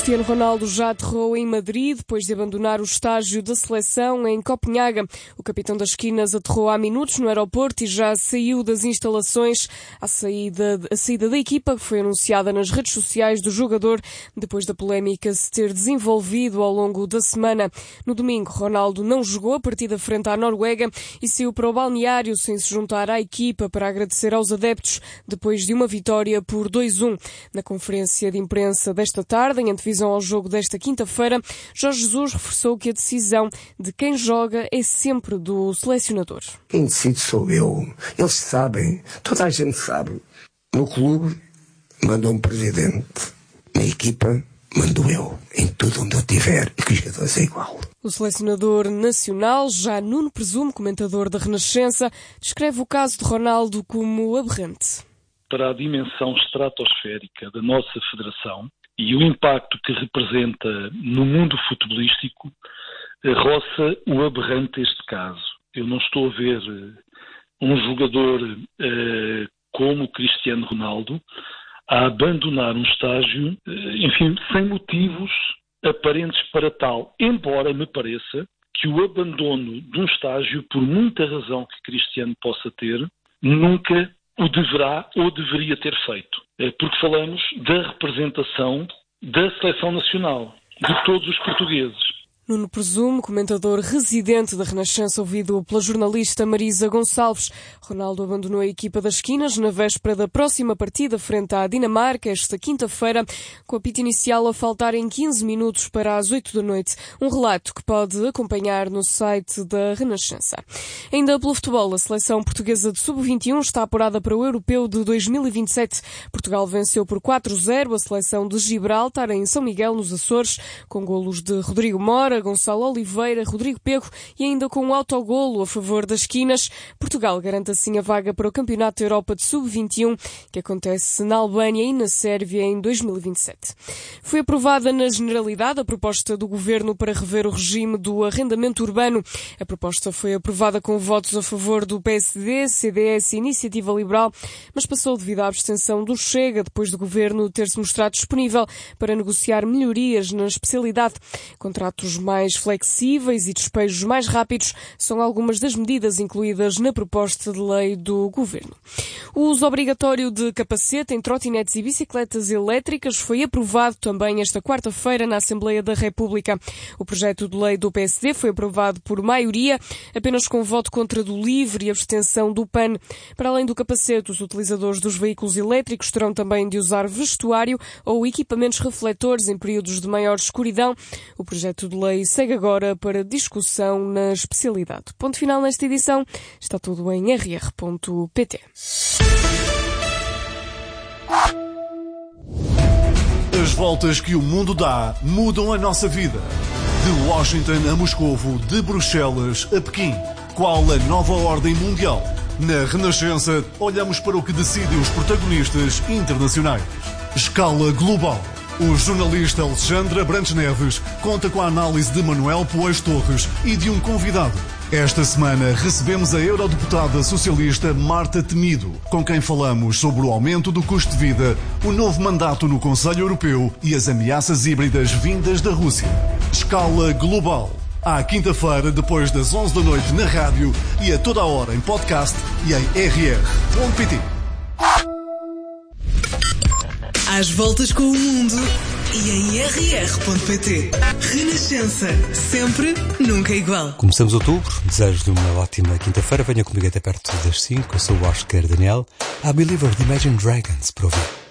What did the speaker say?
Cristiano Ronaldo já aterrou em Madrid depois de abandonar o estágio da seleção em Copenhaga. O capitão das Esquinas aterrou há minutos no aeroporto e já saiu das instalações. A saída da equipa foi anunciada nas redes sociais do jogador depois da polémica se ter desenvolvido ao longo da semana. No domingo, Ronaldo não jogou a partida frente à Noruega e saiu para o balneário sem se juntar à equipa para agradecer aos adeptos depois de uma vitória por 2-1. Na conferência de imprensa desta tarde, em antevisão ao jogo desta quinta-feira, Jorge Jesus reforçou que a decisão de quem joga é sempre do selecionador. Quem decide sou eu. Eles sabem, toda a gente sabe. No clube, manda um presidente. Na equipa, mando eu. Em tudo onde eu estiver e que os jogadores é igual. O selecionador nacional, já Nuno Presumo, comentador da Renascença, descreve o caso de Ronaldo como aberrante. Para a dimensão estratosférica da nossa federação e o impacto que representa no mundo futebolístico, roça o aberrante este caso. Eu não estou a ver um jogador como Cristiano Ronaldo a abandonar um estágio, enfim, sem motivos aparentes para tal, embora me pareça que o abandono de um estágio, por muita razão que Cristiano possa ter, nunca o deverá ou deveria ter feito. Porque falamos da representação da seleção nacional, de todos os portugueses. Nuno Presumo, comentador residente da Renascença, ouvido pela jornalista Marisa Gonçalves. Ronaldo abandonou a equipa das Esquinas na véspera da próxima partida frente à Dinamarca, esta quinta-feira, com a apito inicial a faltar em 15 minutos para as 8 da noite. Um relato que pode acompanhar no site da Renascença. Ainda pelo futebol, a seleção portuguesa de sub-21 está apurada para o Europeu de 2027. Portugal venceu por 4-0 a seleção de Gibraltar em São Miguel, nos Açores, com golos de Rodrigo Mora, Gonçalo Oliveira, Rodrigo Pego e ainda com um autogolo a favor das Esquinas. Portugal garante assim a vaga para o Campeonato da Europa de Sub-21, que acontece na Albânia e na Sérvia em 2027. Foi aprovada na Generalidade a proposta do Governo para rever o regime do arrendamento urbano. A proposta foi aprovada com votos a favor do PSD, CDS e Iniciativa Liberal, mas passou devido à abstenção do Chega, depois do Governo ter-se mostrado disponível para negociar melhorias na especialidade. Contratos mais flexíveis e despejos mais rápidos são algumas das medidas incluídas na proposta de lei do Governo. O uso obrigatório de capacete em trotinetes e bicicletas elétricas foi aprovado também esta quarta-feira na Assembleia da República. O projeto de lei do PSD foi aprovado por maioria, apenas com voto contra do LIVRE e abstenção do PAN. Para além do capacete, os utilizadores dos veículos elétricos terão também de usar vestuário ou equipamentos refletores em períodos de maior escuridão. O projeto de lei segue agora para discussão na especialidade. Ponto final nesta edição. Está tudo em rr.pt. As voltas que o mundo dá mudam a nossa vida. De Washington a Moscovo, de Bruxelas a Pequim. Qual a nova ordem mundial? Na Renascença, olhamos para o que decidem os protagonistas internacionais. Escala global. O jornalista Alexandre Abrantes Neves conta com a análise de Manuel Poés Torres e de um convidado. Esta semana recebemos a eurodeputada socialista Marta Temido, com quem falamos sobre o aumento do custo de vida, o novo mandato no Conselho Europeu e as ameaças híbridas vindas da Rússia. Escala global. À quinta-feira, depois das 11 da noite na rádio e a toda a hora em podcast e em rr.pt. Às voltas com o mundo e em rr.pt. Renascença. Sempre, nunca igual. Começamos outubro. Desejo-lhe uma ótima quinta-feira. Venha comigo até perto das 5. Eu sou o Oscar Daniel. I Believer de Imagine Dragons para ouvir.